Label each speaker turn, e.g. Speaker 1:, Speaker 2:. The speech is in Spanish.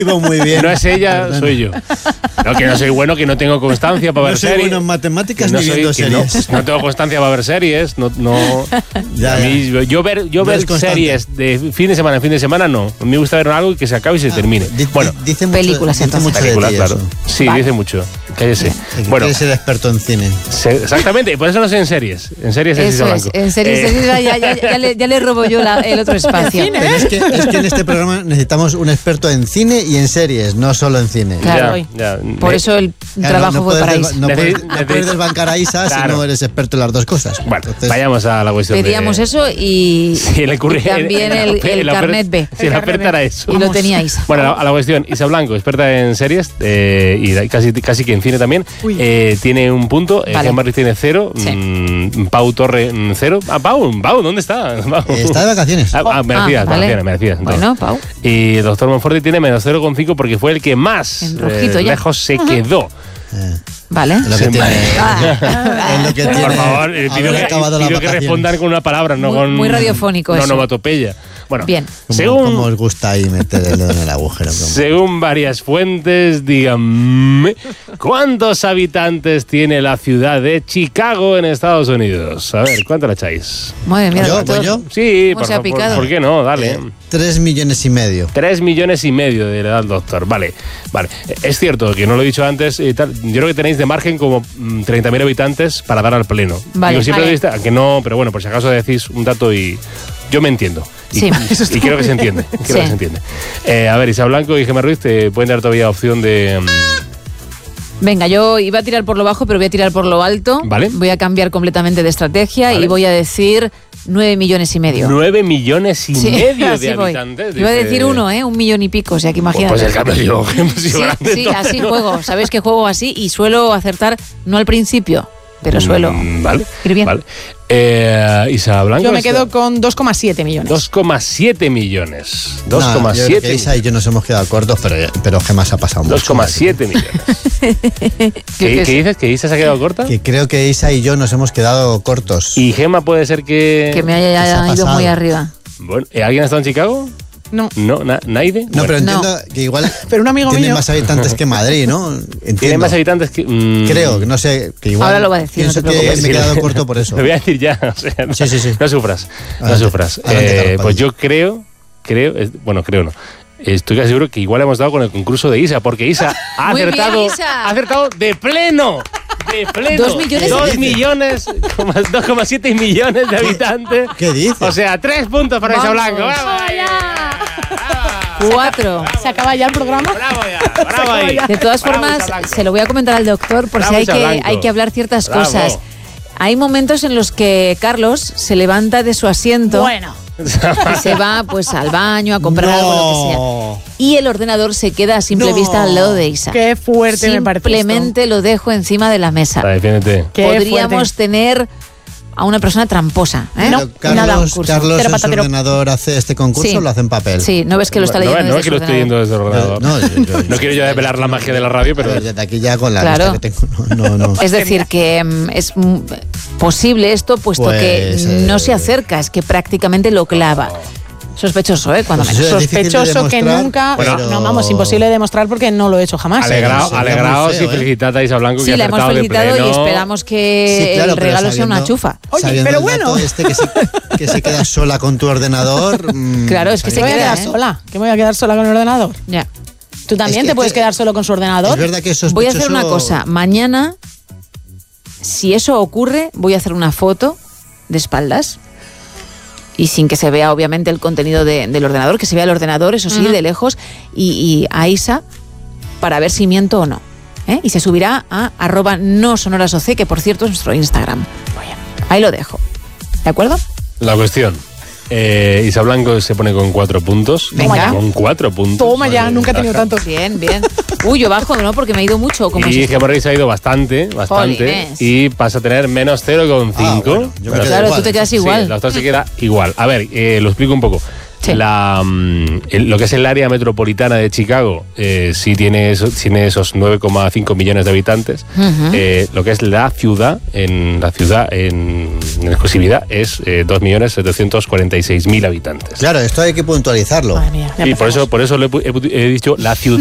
Speaker 1: Iba muy bien.
Speaker 2: No es ella, soy yo. No, que no soy bueno, que no tengo constancia para ver series.
Speaker 1: No soy bueno en matemáticas
Speaker 2: no
Speaker 1: ni viendo series.
Speaker 2: No tengo constancia para ver series. No.
Speaker 1: Ya,
Speaker 2: a mí, yo ver series de fin de semana en fin de semana, no. A mí me gusta ver algo que se acabe y se termine.
Speaker 1: Bueno, dice mucho,
Speaker 3: películas,
Speaker 1: dice mucho
Speaker 2: películas,
Speaker 1: de ti,
Speaker 2: claro.
Speaker 1: eso.
Speaker 2: Sí, vale. Dice mucho. Cállese.
Speaker 1: Bueno, quieres ser experto en cine.
Speaker 2: Exactamente, y por eso no sé en series. En series
Speaker 3: eso es, en series ya le robo yo el otro espacio.
Speaker 1: Pero es que en este programa necesitamos un experto en cine y en series, no solo en cine.
Speaker 3: Claro, ya. Por eso el trabajo fue para Isa.
Speaker 1: No puedes desbancar a Isa si no eres experto en las dos cosas.
Speaker 2: Bueno, entonces, vayamos a la cuestión.
Speaker 3: Pedíamos eso y también el carnet B.
Speaker 2: Sí, la oferta era eso.
Speaker 3: Y lo tenía Isa.
Speaker 2: Bueno, a la cuestión. Isa Blanco, experta en series y casi que en cine también, tiene un punto. Gemma Ruiz tiene 0. Sí. Pau Torre 0. Pau, ¿dónde está? Pau.
Speaker 1: Está de vacaciones.
Speaker 2: Merecidas.
Speaker 3: Bueno, Pau.
Speaker 2: Y el doctor Monforte tiene menos 0,5 porque fue el que más lejos se quedó.
Speaker 3: Vale.
Speaker 1: Es lo que tiene.
Speaker 2: Por favor, pido que respondan con una palabra, no con.
Speaker 3: Muy radiofónico eso.
Speaker 2: No onomatopeya. Bueno,
Speaker 3: bien.
Speaker 1: ¿Cómo os gusta ahí meter el dedo en el agujero?
Speaker 2: Según varias fuentes, díganme, ¿cuántos habitantes tiene la ciudad de Chicago en Estados Unidos? A ver, ¿cuánto la echáis?
Speaker 3: Madre mía,
Speaker 1: ¿Yo?
Speaker 2: Sí, ¿por qué no? Dale.
Speaker 1: 3,5 millones.
Speaker 2: 3,5 millones de edad, doctor. Vale. Es cierto que no lo he dicho antes. Yo creo que tenéis de margen como 30.000 habitantes para dar al pleno.
Speaker 3: Vale.
Speaker 2: Digo, siempre aunque no, pero bueno, por si acaso decís un dato y yo me entiendo. Y creo que se entiende. A ver, Isa Blanco y Gemma Ruiz te pueden dar todavía opción de.
Speaker 3: Venga, yo iba a tirar por lo bajo, pero voy a tirar por lo alto.
Speaker 2: Vale.
Speaker 3: Voy a cambiar completamente de estrategia y voy a decir 9,5 millones.
Speaker 2: 9,5 millones de habitantes.
Speaker 3: Iba a decir 1 millón y pico, o sea que imagínate.
Speaker 2: Pues el cambio yo.
Speaker 3: Sí, así juego. Sabéis que juego así y suelo acertar, no al principio, pero suelo ir bien.
Speaker 2: Vale. Isa Blanco.
Speaker 4: Yo me quedo con 2,7 millones.
Speaker 2: 2,7 millones.
Speaker 1: Yo creo que Isa y yo nos hemos quedado cortos, pero Gemma se ha pasado mucho.
Speaker 2: 2,7 millones. ¿Qué dices? ¿Que Isa se ha quedado corta?
Speaker 1: Que creo que Isa y yo nos hemos quedado cortos.
Speaker 2: ¿Y Gemma puede ser que
Speaker 3: me haya ido muy arriba?
Speaker 2: Bueno, ¿alguien ha estado en Chicago?
Speaker 4: No.
Speaker 2: ¿Nadie?
Speaker 1: No, pero entiendo que igual
Speaker 4: pero un amigo
Speaker 1: tiene
Speaker 4: mío
Speaker 1: más habitantes que Madrid, ¿no?
Speaker 2: Tiene más habitantes que.
Speaker 1: Creo, no sé, que igual.
Speaker 3: Ahora lo va a decir.
Speaker 1: Pienso que me he quedado corto por eso.
Speaker 2: Lo voy a decir ya. O sea,
Speaker 1: sí.
Speaker 2: No sufras.
Speaker 1: Adelante,
Speaker 2: pues yo creo no. Estoy casi seguro que igual hemos dado con el concurso de Isa, porque Isa ha acertado de pleno. 2,7 millones de habitantes.
Speaker 1: ¿Qué dices?
Speaker 2: O sea, 3 puntos para Isa Blanco. ¡Bravo!
Speaker 3: 4.
Speaker 4: ¿Se acaba ya el programa?
Speaker 2: Bravo ahí.
Speaker 3: De todas formas, se lo voy a comentar al doctor por si hay que hablar ciertas cosas. Hay momentos en los que Carlos se levanta de su asiento y se va pues al baño a comprar algo, lo que sea. Y el ordenador se queda a simple vista al lado de Isa.
Speaker 4: Qué fuerte me parece.
Speaker 3: Simplemente lo dejo encima de la mesa. Podríamos tener a una persona tramposa.
Speaker 1: No, Carlos, en su ordenador hace este concurso, lo hace en papel.
Speaker 3: Sí, no ves que lo está leyendo
Speaker 2: desde el ordenador. No es que lo estoy leyendo desde el ordenador. No quiero yo desvelar la magia de la radio, pero
Speaker 1: desde aquí ya con la lista que tengo. No.
Speaker 3: Es decir, que es posible esto, puesto que no se acerca, es que prácticamente lo clava. Sospechoso, cuando menos.
Speaker 4: Sospechoso que nunca. Imposible de demostrar porque no lo he hecho jamás.
Speaker 2: Alegraos y felicitad a Isa Blanco.
Speaker 3: Sí, la hemos felicitado y esperamos que el regalo sea una chufa.
Speaker 4: Oye, pero bueno.
Speaker 1: Que se queda sola con tu ordenador.
Speaker 3: Claro, es que se queda
Speaker 4: sola. ¿Que me voy a quedar sola con el ordenador?
Speaker 3: Ya.
Speaker 4: ¿Tú también te puedes quedar solo con su ordenador?
Speaker 1: Es verdad que
Speaker 3: voy a hacer una cosa. Mañana, si eso ocurre, voy a hacer una foto de espaldas. Y sin que se vea, obviamente, el contenido del ordenador, que se vea el ordenador, eso sí, de lejos, y a Isa, para ver si miento o no. Y se subirá a @nosonorasoc, que por cierto es nuestro Instagram. Ahí lo dejo. ¿De acuerdo?
Speaker 2: La cuestión. Isa Blanco se pone con 4 puntos.
Speaker 3: Venga.
Speaker 2: Con 4 puntos.
Speaker 4: Toma ya, nunca he tenido tantos.
Speaker 3: Bien. Uy, yo bajo, ¿no? Porque me ha ido mucho.
Speaker 2: Y Gemma Ruiz ha ido bastante.
Speaker 3: Polines.
Speaker 2: Y pasa a tener menos 0,5.
Speaker 3: Claro, tú te quedas igual.
Speaker 2: Sí, la otra se queda igual. A ver, lo explico un poco.
Speaker 3: Sí.
Speaker 2: Lo que es el área metropolitana de Chicago sí tiene esos 9,5 millones de habitantes. Lo que es la ciudad en exclusividad es 2.746.000 habitantes.
Speaker 1: Claro, esto hay que puntualizarlo.
Speaker 4: Madre mía,
Speaker 2: y por eso he dicho la ciudad